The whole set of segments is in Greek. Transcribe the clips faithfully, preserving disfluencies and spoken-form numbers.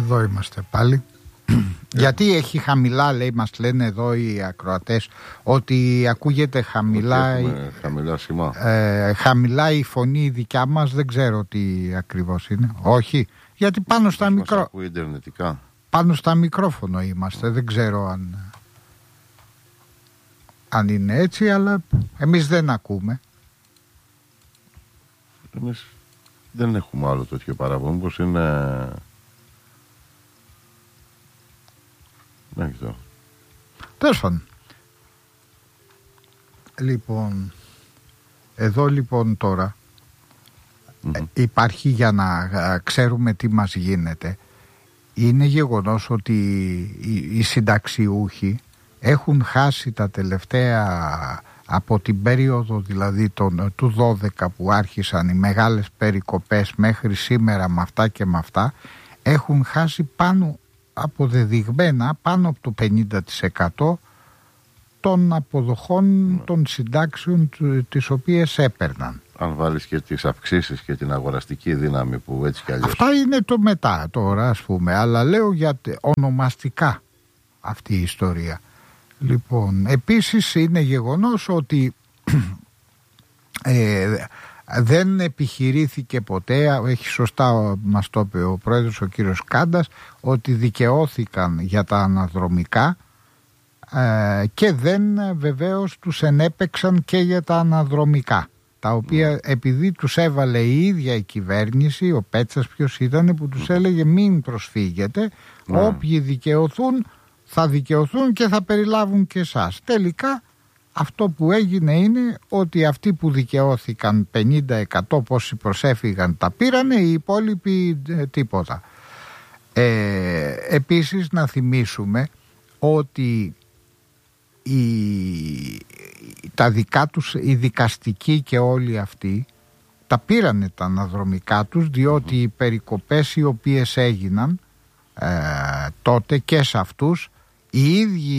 Εδώ είμαστε πάλι. Γιατί έχει χαμηλά, λέει, μας λένε εδώ οι ακροατές, ότι ακούγεται χαμηλά, χαμηλά, ε, χαμηλά η φωνή η δικιά μας. Δεν ξέρω τι ακριβώς είναι. Όχι, γιατί πάνω στα, μικρό... πάνω στα μικρόφωνο είμαστε. Δεν ξέρω αν... αν είναι έτσι, αλλά εμείς δεν ακούμε. Εμείς δεν έχουμε άλλο τέτοιο παράπονο. Πως είναι... Δεν ξέρω. Τέλος πάντων. Λοιπόν, εδώ λοιπόν τώρα mm-hmm. υπάρχει, για να ξέρουμε τι μας γίνεται, είναι γεγονός ότι οι, οι συνταξιούχοι έχουν χάσει τα τελευταία, από την περίοδο δηλαδή τον, του δώδεκα που άρχισαν οι μεγάλες περικοπές μέχρι σήμερα με αυτά και με αυτά, έχουν χάσει πάνω αποδεδειγμένα πάνω από το πενήντα τοις εκατό των αποδοχών mm. των συντάξεων τις οποίες έπαιρναν. Αν βάλεις και τις αυξήσεις και την αγοραστική δύναμη που έτσι κι αλλιώς... Αυτά είναι το μετά τώρα, ας πούμε, αλλά λέω για ονομαστικά αυτή η ιστορία. Λοιπόν, επίσης είναι γεγονός ότι ε, δεν επιχειρήθηκε ποτέ, έχει σωστά μας το είπε ο πρόεδρος ο κύριος Κάντας, ότι δικαιώθηκαν για τα αναδρομικά ε, και δεν βεβαίως τους ενέπαιξαν και για τα αναδρομικά, τα οποία επειδή τους έβαλε η ίδια η κυβέρνηση, ο Πέτσας ποιος ήταν, που τους έλεγε μην προσφύγετε, mm. όποιοι δικαιωθούν θα δικαιωθούν και θα περιλάβουν και εσάς. Τελικά αυτό που έγινε είναι ότι αυτοί που δικαιώθηκαν πενήντα τοις εκατό πόσοι προσέφυγαν τα πήρανε, οι υπόλοιποι ε, τίποτα. Ε, επίσης να θυμίσουμε ότι οι, τα δικά τους, οι δικαστικοί και όλοι αυτοί τα πήρανε τα αναδρομικά τους, διότι οι περικοπές οι οποίες έγιναν ε, τότε και σε αυτούς, οι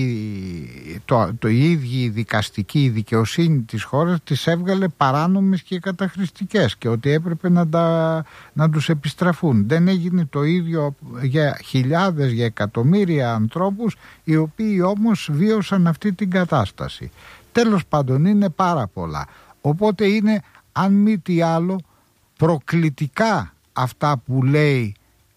ίδιοι, το, το, η ίδια η δικαστική η δικαιοσύνη της χώρας τις έβγαλε παράνομες και καταχρηστικές και ότι έπρεπε να, τα, να τους επιστραφούν. Δεν έγινε το ίδιο για χιλιάδες, για εκατομμύρια ανθρώπους, οι οποίοι όμως βίωσαν αυτή την κατάσταση. Τέλος πάντων είναι πάρα πολλά. Οπότε είναι, αν μη τι άλλο, προκλητικά αυτά που λέει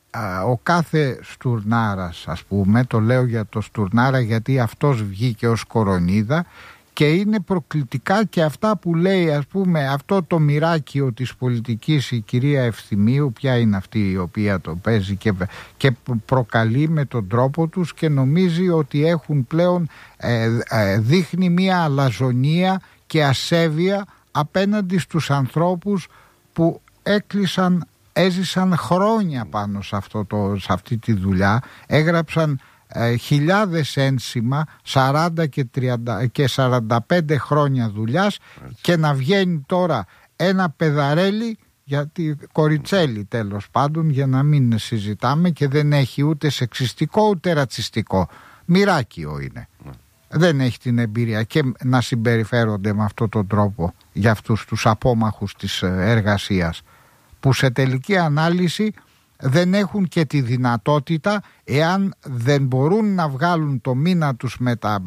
ο κάθε Στουρνάρας, ας πούμε, το λέω για το Στουρνάρα γιατί αυτός βγήκε ως κορονίδα, και είναι προκλητικά και αυτά που λέει, ας πούμε, αυτό το μοιράκιο της πολιτικής η κυρία Ευθυμίου, ποια είναι αυτή η οποία το παίζει και, και προκαλεί με τον τρόπο τους και νομίζει ότι έχουν πλέον ε, ε, δείχνει μια αλαζονία και ασέβεια απέναντι στους ανθρώπους που έκλεισαν, έζησαν χρόνια πάνω σε, αυτό το, σε αυτή τη δουλειά, έγραψαν ε, χιλιάδες ένσημα, σαράντα και, τριάντα και σαράντα πέντε χρόνια δουλειάς, και να βγαίνει τώρα ένα παιδαρέλι, γιατί κοριτσέλι τέλος πάντων, για να μην συζητάμε, και δεν έχει ούτε σεξιστικό ούτε ρατσιστικό, μοιράκιο είναι. Mm. Δεν έχει την εμπειρία και να συμπεριφέρονται με αυτόν τον τρόπο για αυτούς τους απόμαχους της εργασίας, που σε τελική ανάλυση δεν έχουν και τη δυνατότητα, εάν δεν μπορούν να βγάλουν το μήνα τους με, τα,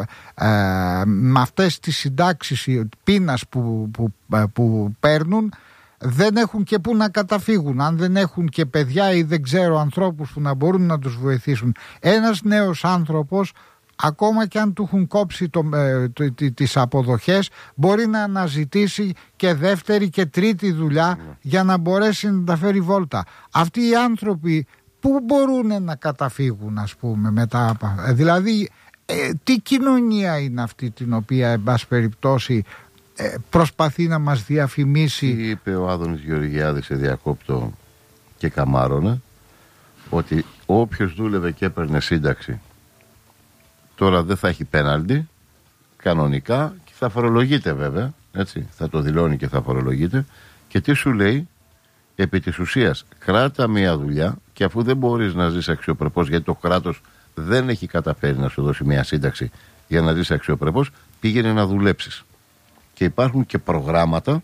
ε, με αυτές τις συντάξεις πείνας που, που, που παίρνουν, δεν έχουν και πού να καταφύγουν, αν δεν έχουν και παιδιά ή δεν ξέρω ανθρώπους που να μπορούν να τους βοηθήσουν. Ένας νέος άνθρωπος, ακόμα και αν του έχουν κόψει το, ε, το, το, τις αποδοχές, μπορεί να αναζητήσει και δεύτερη και τρίτη δουλειά mm. για να μπορέσει να τα φέρει βόλτα. Αυτοί οι άνθρωποι πού μπορούν να καταφύγουν, ας πούμε, μετά, δηλαδή ε, τι κοινωνία είναι αυτή την οποία, εν πάση περιπτώσει, ε, προσπαθεί να μας διαφημίσει? Τι είπε ο Άδωνης Γεωργιάδης, σε διακόπτω και καμάρωνα, ότι όποιος δούλευε και έπαιρνε σύνταξη τώρα δεν θα έχει πέναλτι κανονικά και θα φορολογείται, βέβαια, έτσι, θα το δηλώνει και θα φορολογείται. Και τι σου λέει? Επί της ουσίας, κράτα μια δουλειά, και αφού δεν μπορείς να ζεις αξιοπρεπώς, γιατί το κράτος δεν έχει καταφέρει να σου δώσει μια σύνταξη για να ζεις αξιοπρεπώς, πήγαινε να δουλέψεις. Και υπάρχουν και προγράμματα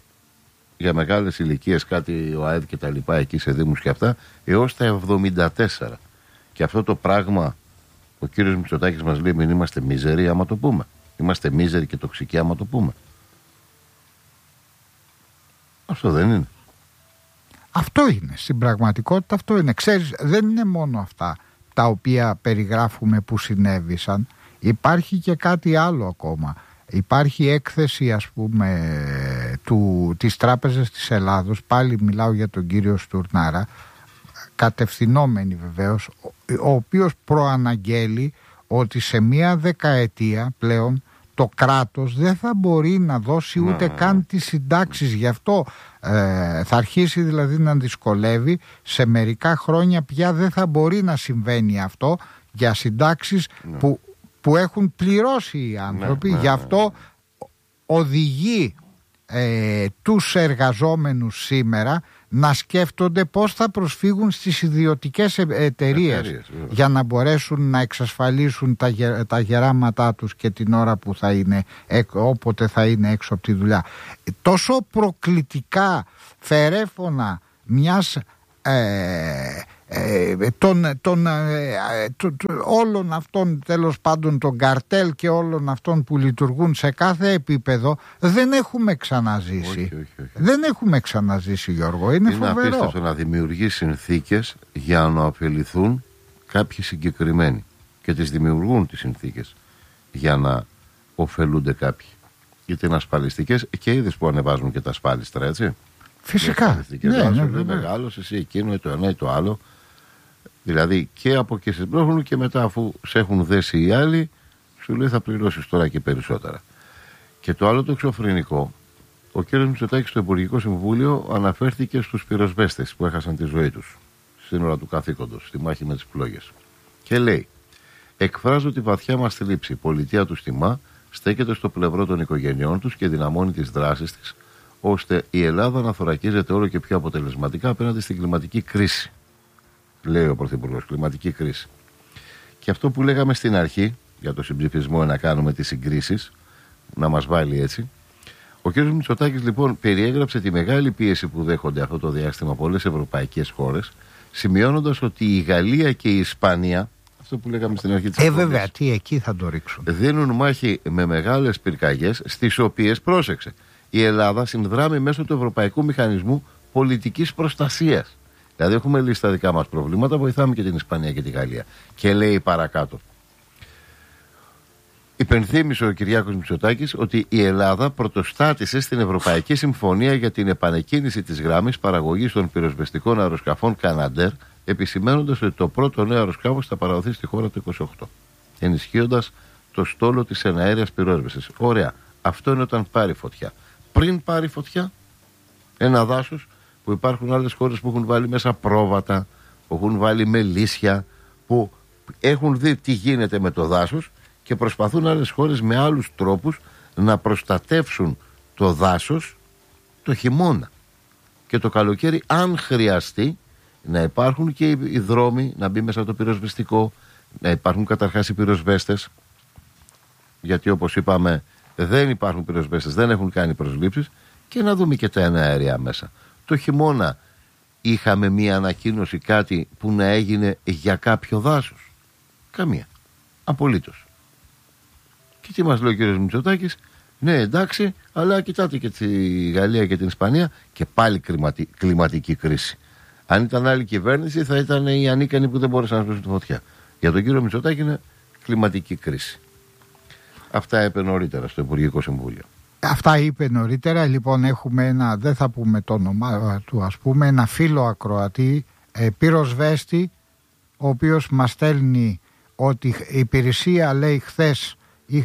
για μεγάλες ηλικίες, κάτι ο ΑΕΔ και τα λοιπά, εκεί σε δήμους και αυτά, έως τα εβδομήντα τέσσερα. Και αυτό το πράγμα ο κύριος Μητσοτάκης μας λέει μην είμαστε μίζεροι άμα το πούμε. Είμαστε μίζεροι και τοξικοί άμα το πούμε. Αυτό δεν είναι. Αυτό είναι. Στην πραγματικότητα αυτό είναι. Ξέρεις, δεν είναι μόνο αυτά τα οποία περιγράφουμε που συνέβησαν. Υπάρχει και κάτι άλλο ακόμα. Υπάρχει έκθεση, ας πούμε, του, της Τράπεζας της Ελλάδος, πάλι μιλάω για τον κύριο Στουρνάρα, κατευθυνόμενη βεβαίως, ο οποίος προαναγγέλει ότι σε μία δεκαετία πλέον το κράτος δεν θα μπορεί να δώσει ούτε mm. καν τις συντάξεις. Γι' αυτό ε, θα αρχίσει δηλαδή να δυσκολεύει. Σε μερικά χρόνια πια δεν θα μπορεί να συμβαίνει αυτό για συντάξεις mm. που, που έχουν πληρώσει οι άνθρωποι. Mm. Γι' αυτό οδηγεί ε, τους εργαζόμενους σήμερα να σκέφτονται πώς θα προσφύγουν στις ιδιωτικές εταιρείες για να μπορέσουν να εξασφαλίσουν τα, γε, τα γεράματά τους και την ώρα που θα είναι, όποτε θα είναι έξω από τη δουλειά. Τόσο προκλητικά φερέφωνα μιας ε, ε, των, των, ε, το, το, όλων αυτών τέλος πάντων των καρτέλ και όλων αυτών που λειτουργούν σε κάθε επίπεδο δεν έχουμε ξαναζήσει. Όχι, όχι, όχι. Δεν έχουμε ξαναζήσει, Γιώργο. Είναι, είναι φοβερό. Είναι απίστευτο να δημιουργεί συνθήκες για να ωφεληθούν κάποιοι συγκεκριμένοι και τις δημιουργούν τις συνθήκες για να ωφελούνται κάποιοι. Είτε είναι ασφαλιστικές και είδες που ανεβάζουν και τα ασφάλιστρα, έτσι. Φυσικά. Ναι, ναι, ναι, μεγάλος εσύ εκείνο, το ένα ή το άλλο. Δηλαδή και από εκεί σε μπρόχνουν και μετά αφού σε έχουν δέσει οι άλλοι σου λέει θα πληρώσεις τώρα και περισσότερα. Και το άλλο το εξωφρενικό, ο κ. Μητσοτάκης στο Υπουργικό Συμβούλιο αναφέρθηκε στους πυροσβέστες που έχασαν τη ζωή τους στην ώρα του καθήκοντος, στη μάχη με τις πλόγες. Και λέει, εκφράζω τη βαθιά μας θλίψη, η πολιτεία του τιμά, στέκεται στο πλευρό των οικογενειών τους και δυναμώνει τις δράσεις της, ώστε η Ελλάδα να θωρακίζεται όλο και πιο αποτελεσματικά απέναντι στην κλιματική κρίση. Λέει ο Πρωθυπουργός, κλιματική κρίση. Και αυτό που λέγαμε στην αρχή, για το συμψηφισμό να κάνουμε τις συγκρίσεις, να μας βάλει έτσι. Ο κ. Μητσοτάκης λοιπόν περιέγραψε τη μεγάλη πίεση που δέχονται αυτό το διάστημα πολλές ευρωπαϊκές χώρες, σημειώνοντας ότι η Γαλλία και η Ισπανία, αυτό που λέγαμε στην αρχή της Ε, βέβαια, τι εκεί θα το ρίξουν. Δίνουν μάχη με μεγάλες πυρκαγιές, στις οποίες, πρόσεξε, η Ελλάδα συνδράμει μέσω του Ευρωπαϊκού Μηχανισμού Πολιτικής Προστασίας. Δηλαδή έχουμε λύσει τα δικά μας προβλήματα, βοηθάμε και την Ισπανία και τη Γαλλία. Και λέει παρακάτω. Υπενθύμησε ο Κυριάκος Μητσοτάκης ότι η Ελλάδα πρωτοστάτησε στην Ευρωπαϊκή Συμφωνία για την επανεκκίνηση της γράμμης παραγωγής των πυροσβεστικών αεροσκαφών Καναντέρ, επισημαίνοντας ότι το πρώτο νέο αεροσκάφος θα παραδοθεί στη χώρα το είκοσι οκτώ, ενισχύοντας το στόλο της εναέριας πυρόσβεσης. Ωραία. Αυτό είναι όταν πάρει φωτιά. Πριν πάρει φωτιά, ένα δάσος που υπάρχουν άλλες χώρες που έχουν βάλει μέσα πρόβατα, που έχουν βάλει μελίσια, που έχουν δει τι γίνεται με το δάσος και προσπαθούν άλλες χώρες με άλλους τρόπους να προστατεύσουν το δάσος το χειμώνα. Και το καλοκαίρι, αν χρειαστεί, να υπάρχουν και οι δρόμοι, να μπει μέσα το πυροσβεστικό, να υπάρχουν καταρχάς οι πυροσβέστες, γιατί όπως είπαμε δεν υπάρχουν πυροσβέστες, δεν έχουν κάνει προσλήψεις, και να δούμε και τα εναέρια μέσα. Το χειμώνα είχαμε μία ανακοίνωση, κάτι που να έγινε για κάποιο δάσος? Καμία. Απολύτως. Και τι μας λέει ο κ. Μητσοτάκης? Ναι, εντάξει, αλλά κοιτάτε και τη Γαλλία και την Ισπανία και πάλι κλιματι, κλιματική κρίση. Αν ήταν άλλη κυβέρνηση θα ήταν οι ανίκανοι που δεν μπόρεσαν να σβήσουν τη φωτιά. Για τον κύριο Μητσοτάκη είναι κλιματική κρίση. Αυτά είπε νωρίτερα στο Υπουργικό Συμβούλιο. Αυτά είπε νωρίτερα. Λοιπόν, έχουμε ένα, δεν θα πούμε το όνομα του, ας πούμε, ένα φίλο ακροατή, ε, πυροσβέστη, ο οποίος μας στέλνει ότι η υπηρεσία, λέει, χθες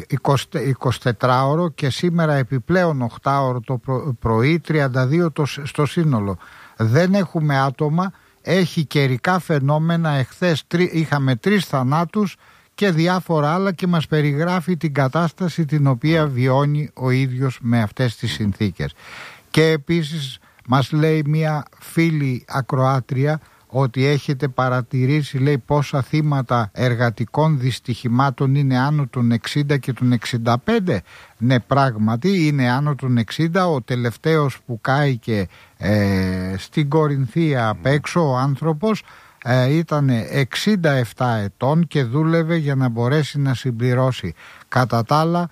εικοσιτετράωρο και σήμερα επιπλέον οκτάωρο το προ, πρωί, τριάντα δύο το, στο σύνολο. Δεν έχουμε άτομα, έχει καιρικά φαινόμενα. Εχθές τρι, είχαμε τρεις θανάτους και διάφορα άλλα και μας περιγράφει την κατάσταση την οποία βιώνει ο ίδιος με αυτές τις συνθήκες. Και επίσης μας λέει μια φίλη ακροάτρια ότι έχετε παρατηρήσει, λέει, πόσα θύματα εργατικών δυστυχημάτων είναι άνω των εξήντα και των εξήντα πέντε. Ναι, πράγματι είναι άνω των εξήντα. Ο τελευταίος που κάηκε ε, στην Κορινθία απ' έξω ο άνθρωπος ε, ήταν εξήντα επτά ετών και δούλευε για να μπορέσει να συμπληρώσει. Κατά τα άλλα,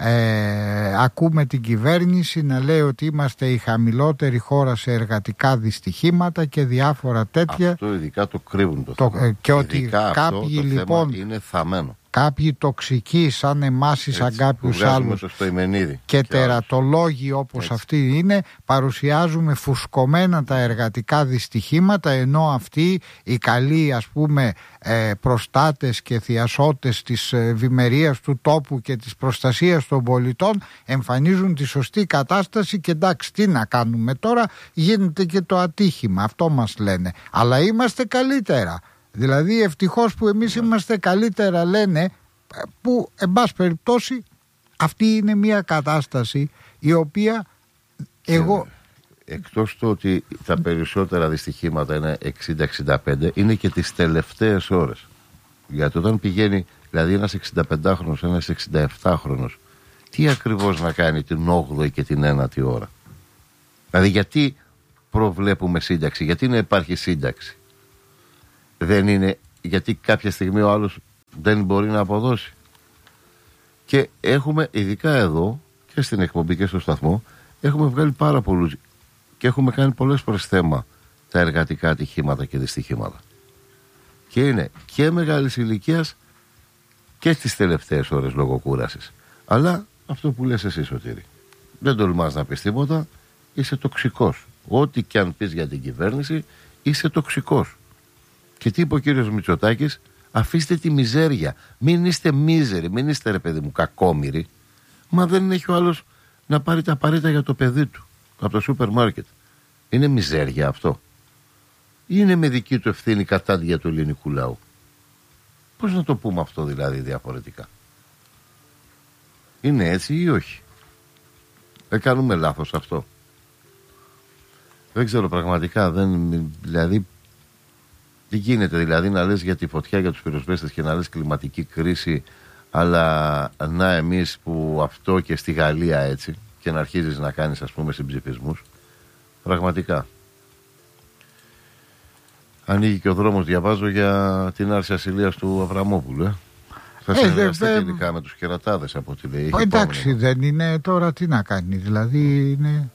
ε, ακούμε την κυβέρνηση να λέει ότι είμαστε η χαμηλότερη χώρα σε εργατικά δυστυχήματα και διάφορα τέτοια. Αυτό ειδικά το κρύβουν το, το θέμα. Ε, και ότι ειδικά κάποιοι αυτό το λοιπόν θέμα είναι θαμμένο. Κάποιοι τοξικοί σαν εμάς ή σαν κάποιους άλλους και, και τερατολόγοι όπως έτσι. Αυτοί είναι, παρουσιάζουμε φουσκωμένα τα εργατικά δυστυχήματα, ενώ αυτοί οι καλοί ας πούμε ε, προστάτες και θειασότες της ευημερίας του τόπου και της προστασίας των πολιτών εμφανίζουν τη σωστή κατάσταση και εντάξει τι να κάνουμε τώρα, γίνεται και το ατύχημα, αυτό μας λένε, αλλά είμαστε καλύτερα. Δηλαδή ευτυχώς που εμείς είμαστε καλύτερα λένε, που εν πάση περιπτώσει αυτή είναι μια κατάσταση η οποία εγώ... Εκτός το ότι τα περισσότερα δυστυχήματα είναι εξήντα εξήντα πέντε, είναι και τις τελευταίες ώρες. Γιατί όταν πηγαίνει δηλαδή ένας εξηνταπεντάχρονος, ένας εξηνταεπτάχρονος, τι ακριβώς να κάνει την όγδοη και την ένατη ώρα? Δηλαδή γιατί προβλέπουμε σύνταξη, γιατί να υπάρχει σύνταξη? Δεν είναι γιατί κάποια στιγμή ο άλλος δεν μπορεί να αποδώσει. Και έχουμε ειδικά εδώ και στην εκπομπή και στο σταθμό έχουμε βγάλει πάρα πολλούς και έχουμε κάνει πολλές φορές θέμα τα εργατικά ατυχήματα και δυστυχήματα. Και είναι και μεγάλης ηλικίας και στις τελευταίες ώρες λόγω κούρασης. Αλλά αυτό που λες εσύ Σωτήρη, δεν τολμάς να πεις τίποτα, είσαι τοξικός. Ό,τι και αν πεις για την κυβέρνηση είσαι τοξικός. Και τι είπε ο κύριος Μητσοτάκης? Αφήστε τη μιζέρια. Μην είστε μίζεροι, μην είστε ρε παιδί μου κακόμοιροι. Μα δεν έχει ο άλλος να πάρει τα απαραίτητα για το παιδί του από το σούπερ μάρκετ. Είναι μιζέρια αυτό? Είναι με δική του ευθύνη κατάντια του ελληνικού λαού? Πώς να το πούμε αυτό δηλαδή διαφορετικά? Είναι έτσι ή όχι? Δεν κάνουμε λάθος αυτό? Δεν ξέρω πραγματικά. Δεν, δηλαδή τι γίνεται δηλαδή να λες για τη φωτιά, για τους πυροσβέστες και να λες κλιματική κρίση, αλλά να εμείς που αυτό και στη Γαλλία έτσι, και να αρχίζεις να κάνεις ας πούμε συμψηφισμούς. Πραγματικά ανοίγει και ο δρόμος, διαβάζω, για την άρση ασυλίας του Αβραμόπουλου. ε. Θα συνεργαστεί ε, τελικά ε, με τους κερατάδες από ό,τι λέει. Εντάξει, δεν είναι τώρα τι να κάνει, δηλαδή είναι...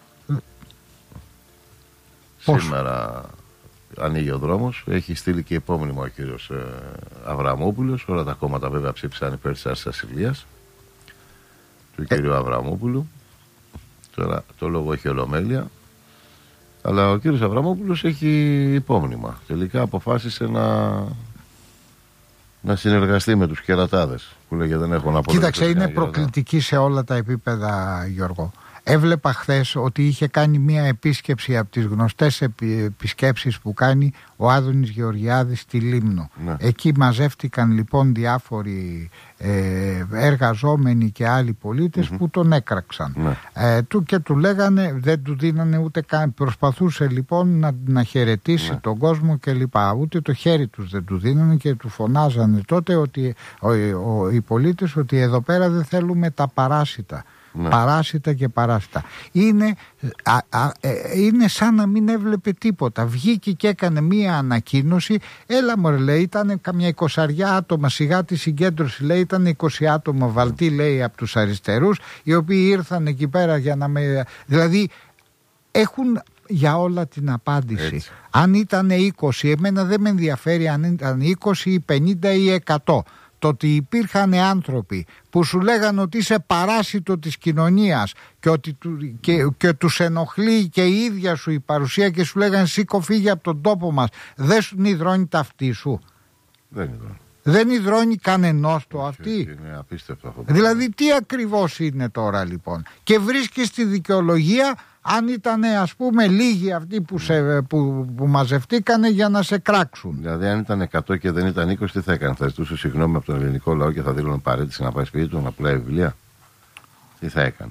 Σήμερα ανοίγει ο δρόμος, έχει στείλει και υπόμνημα ο κύριος ε, Αβραμόπουλος. Όλα τα κόμματα βέβαια ψήφισαν υπέρ της άρσης ασυλίας του κύριου Αβραμόπουλου. Τώρα το λόγο έχει ολομέλεια, αλλά ο κύριος Αβραμόπουλος έχει υπόμνημα. Τελικά αποφάσισε να, να συνεργαστεί με τους κερατάδες που λέγε δεν έχω να πω. Κοίταξε, είναι προκλητική σε όλα τα επίπεδα, Γιώργο. Έβλεπα χθες ότι είχε κάνει μία επίσκεψη από τις γνωστές επισκέψεις που κάνει ο Άδωνης Γεωργιάδης στη Λίμνο. Ναι. Εκεί μαζεύτηκαν λοιπόν διάφοροι ε, εργαζόμενοι και άλλοι πολίτες mm-hmm. που τον έκραξαν. Ναι. Ε, του και του λέγανε, δεν του δίνανε ούτε καν, προσπαθούσε λοιπόν να, να χαιρετήσει ναι. τον κόσμο κλπ. Ούτε το χέρι τους δεν του δίνανε και του φωνάζανε τότε ότι, ο, ο, οι πολίτες ότι εδώ πέρα δεν θέλουμε τα παράσιτα. Ναι. Παράσιτα και παράσιτα. Είναι, α, α, ε, είναι σαν να μην έβλεπε τίποτα. Βγήκε και έκανε μία ανακοίνωση. Έλα μωρέ, λέει, ήταν καμιά εικοσαριά άτομα. Σιγά τη συγκέντρωση, λέει, ήταν είκοσι άτομα βαλτοί, λέει, από τους αριστερούς, οι οποίοι ήρθαν εκεί πέρα για να με... Δηλαδή έχουν για όλα την απάντηση. Έτσι. Αν ήταν είκοσι, εμένα δεν με ενδιαφέρει αν ήταν είκοσι ή πενήντα ή εκατό. Το ότι υπήρχαν άνθρωποι που σου λέγανε ότι είσαι παράσιτο της κοινωνίας και ότι και, και τους ενοχλεί και η ίδια σου η παρουσία και σου λέγανε σήκω φύγε από τον τόπο μας, δεν σου υδρώνει τα αυτή σου? Δεν υδρώνει. Δεν υδρώνει κανενός το αυτή. Είναι απίστευτο αυτό. Δηλαδή τι ακριβώς είναι τώρα λοιπόν? Και βρίσκεις τη δικαιολογία αν ήταν ας πούμε λίγοι αυτοί που, σε, που, που μαζευτήκανε για να σε κράξουν. Δηλαδή αν ήταν εκατό και δεν ήταν είκοσι, τι θα έκανε? Θα ζητούσε συγγνώμη από τον ελληνικό λαό και θα δήλωνε παρέτηση να πάει σπίτι του να πουλάει βιβλία? Τι θα έκανε?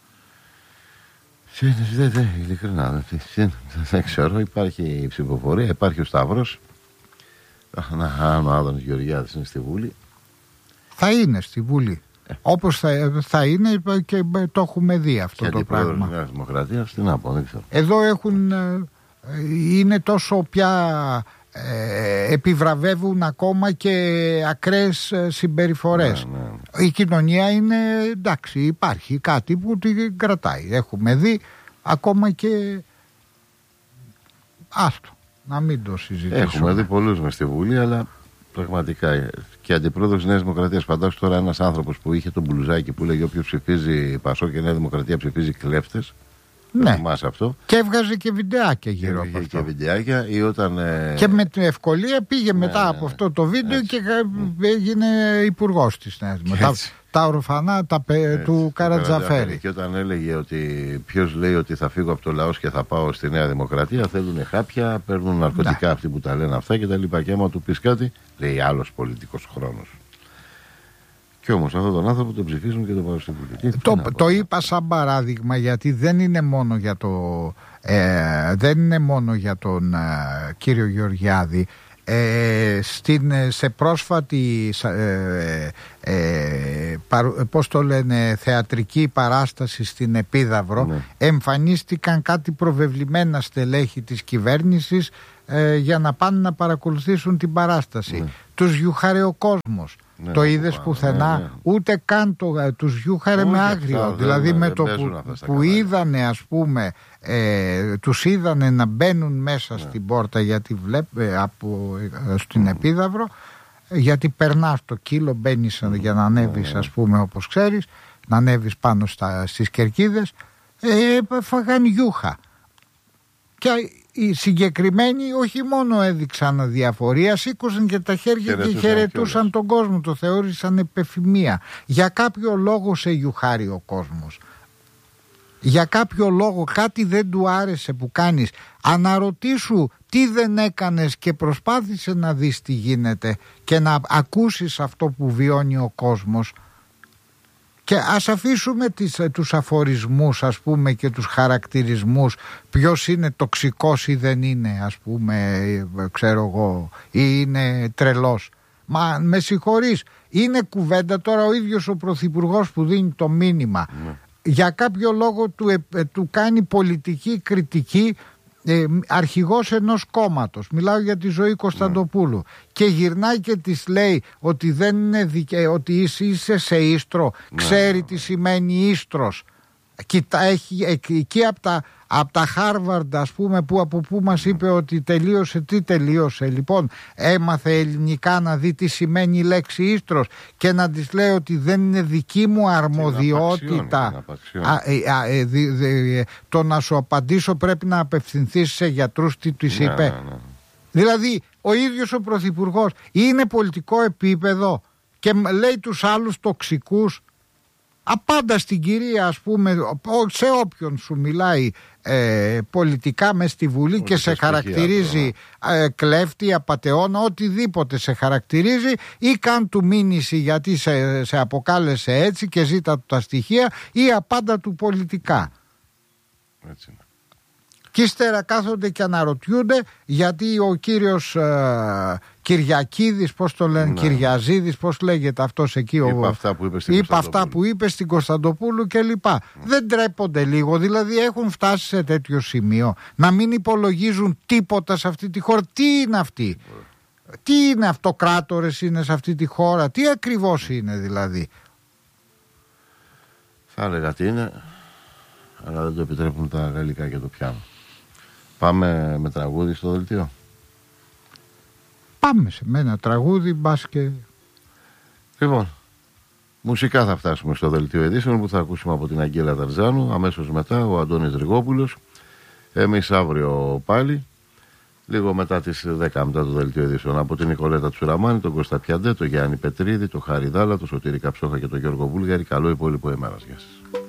Δεν, δεν, ειλικρινά δεν ξέρω. Υπάρχει η ψηφοφορία, υπάρχει ο Σταύρος. Αν ο Άδωνης Γεωργιάδης είναι στη Βούλη, θα είναι στη Βουλή. Ε. Όπως θα, θα είναι και το έχουμε δει αυτό και το πράγμα. Και την Δημοκρατία, στην Άπο, δεν ξέρω. Εδώ έχουν, είναι τόσο πια ε, επιβραβεύουν ακόμα και ακραίες συμπεριφορές. Ναι, ναι. Η κοινωνία είναι εντάξει, υπάρχει κάτι που την κρατάει. Έχουμε δει ακόμα και άστο, να μην το συζητήσουμε. Έχουμε δει πολλούς μες στη Βουλή, αλλά πραγματικά και αντιπρόεδρος της Νέας Δημοκρατίας. Φαντάσου τώρα ένας άνθρωπος που είχε τον μπλουζάκι που λέγει όποιος ψηφίζει Πασόκ και Νέα Δημοκρατία ψηφίζει κλέφτες. Ναι. Αυτό. Και έβγαζε και βιντεάκια γύρω από αυτό. Και βιντεάκια ή όταν, ε... και με την ευκολία πήγε ναι, μετά ναι, ναι. από αυτό το βίντεο έτσι. Και έγινε υπουργός της Νέας Δημοκρατίας. Τα ορφανά τα πε... του Καρατζαφέρη. Και όταν έλεγε ότι ποιος λέει ότι θα φύγω από το λαός και θα πάω στη Νέα Δημοκρατία, θέλουν χάπια, παίρνουν ναρκωτικά ναι. αυτοί που τα λένε αυτά και τα λοιπά. Και άμα του πεις κάτι, λέει άλλος πολιτικός χρόνος. Και όμως αυτόν τον άνθρωπο τον ψηφίζουν και τον πάρουν στην Βουλή. Το, το είπα σαν παράδειγμα γιατί δεν είναι μόνο για, το, ε, δεν είναι μόνο για τον ε, κύριο Γεωργιάδη. Ε, στην, σε πρόσφατη ε, ε, παρ, πώς το λένε, θεατρική παράσταση στην Επίδαυρο ναι. εμφανίστηκαν κάτι προβεβλημένα στελέχη της κυβέρνησης ε, για να πάνε να παρακολουθήσουν την παράσταση. Ναι. Τους γιουχάρε ο κόσμος. Ναι, το είδες πουθενά, ναι, ναι. ούτε καν το, τους γιούχαρε με άγριο. Αυτά, δηλαδή δεν, με το που, που είδανε, ας πούμε, ε, τους είδανε να μπαίνουν μέσα ναι. στην πόρτα γιατί βλέπε από, στην mm. Επίδαυρο, γιατί περνάς το κύλο, μπαίνεις mm. για να ανέβεις, mm. ας πούμε, όπως ξέρεις, να ανέβεις πάνω στα, στις κερκίδες, ε, φαγαν γιούχα. Και οι συγκεκριμένοι όχι μόνο έδειξαν αδιαφορία, σήκωσαν και τα χέρια και, και χαιρετούσαν τον κόσμο, το θεώρησαν επεφημία. Για κάποιο λόγο σε γιουχάρει ο κόσμος. Για κάποιο λόγο κάτι δεν του άρεσε που κάνεις. Αναρωτήσου τι δεν έκανες και προσπάθησε να δεις τι γίνεται και να ακούσεις αυτό που βιώνει ο κόσμος. Και ας αφήσουμε τις, τους αφορισμούς, ας πούμε, και τους χαρακτηρισμούς, ποιος είναι τοξικός ή δεν είναι, ας πούμε, ξέρω εγώ, ή είναι τρελός. Μα με συγχωρείς, είναι κουβέντα τώρα ο ίδιος ο Πρωθυπουργός που δίνει το μήνυμα. Ναι. Για κάποιο λόγο του, ε, του κάνει πολιτική κριτική, ε, αρχηγός ενός κόμματος, μιλάω για τη Ζωή Κωνσταντοπούλου, mm. και γυρνάει και της λέει ότι δεν είναι δικαι... ότι είσαι, είσαι σε ίστρο, mm. ξέρει τι σημαίνει ίστρος. Κοίτα, έχει εκεί από τα, από τα Χάρβαρντ, ας πούμε, που από πού μας είπε ότι τελείωσε, τι τελείωσε. Λοιπόν, έμαθε ελληνικά να δει τι σημαίνει η λέξη ίστρος και να της λέει ότι δεν είναι δική μου αρμοδιότητα. Το να σου απαντήσω πρέπει να απευθυνθείς σε γιατρούς, τι της είπε. Ναι, ναι. Δηλαδή, ο ίδιος ο Πρωθυπουργός είναι πολιτικό επίπεδο και λέει τους άλλους τοξικούς. Απάντα στην κυρία, ας πούμε, σε όποιον σου μιλάει ε, πολιτικά μες στη Βουλή Ούτε και σε χαρακτηρίζει ε, κλέφτη, απατεώνα, οτιδήποτε σε χαρακτηρίζει, ή καν του μήνυση γιατί σε, σε αποκάλεσε έτσι και ζήτα του τα στοιχεία, ή απάντα του πολιτικά. Έτσι είναι. Και ύστερα κάθονται και αναρωτιούνται γιατί ο κύριος ε, Κυριακίδης, πώς το λένε, ναι. Κυριαζίδης, πώς λέγεται αυτός εκεί, είπε, ο, αυτά, που είπε, στην είπε αυτά που είπε στην Κωνσταντοπούλου κλπ. Mm. Δεν τρέπονται λίγο, δηλαδή έχουν φτάσει σε τέτοιο σημείο να μην υπολογίζουν τίποτα σε αυτή τη χώρα. Τι είναι αυτή, mm. τι είναι αυτοκράτορες είναι σε αυτή τη χώρα, τι ακριβώς είναι δηλαδή. Θα έλεγα τι είναι, αλλά δεν το επιτρέπουν τα γαλλικά και το πιάνο. Πάμε με τραγούδι στο δελτίο. Πάμε σε με ένα τραγούδι, μπας και... Λοιπόν, μουσικά θα φτάσουμε στο δελτίο ειδήσεων που θα ακούσουμε από την Αγγέλα Δαρζάνου. Αμέσως μετά ο Αντώνης Ριγόπουλος. Εμείς αύριο πάλι, λίγο μετά τις δέκα μετά το δελτίο ειδήσεων. Από την Νικολέτα Τσουραμάνη, τον Κώστα Πιαντέ, τον Γιάννη Πετρίδη, τον Χάρη Δάλα, τον Σωτήρη Καψόχα και τον Γιώργο Βούλγαρη. Καλό υπόλοιπο ημέρας. Γεια σας.